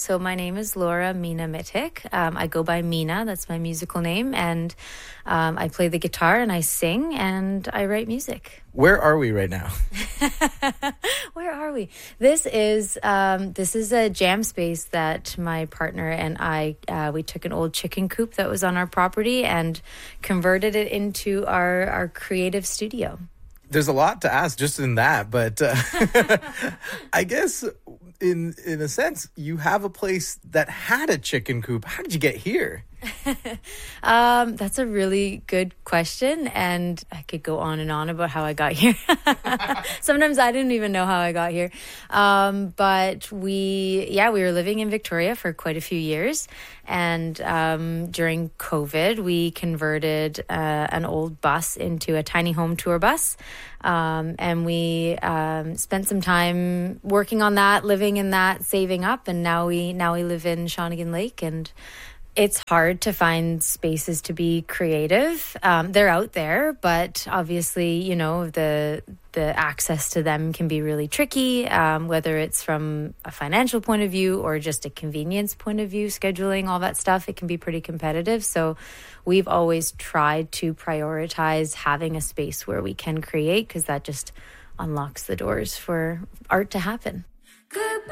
So my name is Laura Mina Mitik. I go by Mina. That's my musical name. And I play the guitar and I sing and I write music. Where are we right now? Where are we? This is a jam space that my partner and I we took an old chicken coop that was on our property and converted it into our creative studio. There's a lot to ask just in that, but I guess in a sense, you have a place that had a chicken coop. How did you get here? That's a really good question, and I could go on and on about how I got here. Sometimes I didn't even know how I got here. But we were living in Victoria for quite a few years, and during COVID, we converted an old bus into a tiny home tour bus, and we spent some time working on that, living in that, saving up, and now we live in Shawnigan Lake, and it's hard to find spaces to be creative. They're out there, but obviously, you know, the access to them can be really tricky, whether it's from a financial point of view or just a convenience point of view, scheduling, all that stuff. It can be pretty competitive. So we've always tried to prioritize having a space where we can create, because that just unlocks the doors for art to happen. Goodbye.